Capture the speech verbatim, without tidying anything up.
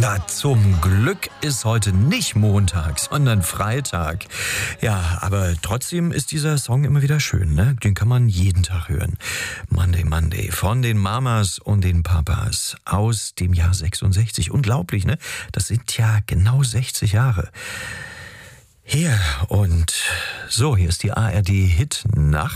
Na, zum Glück ist heute nicht Montag, sondern Freitag. Ja, aber trotzdem ist dieser Song immer wieder schön, ne? Den kann man jeden Tag hören. Monday, Monday von den Mamas und den Papas aus dem Jahr sechsundsechzig. Unglaublich, ne? Das sind ja genau sechzig Jahre. Hier, und so, hier ist die A R D Hit Nacht.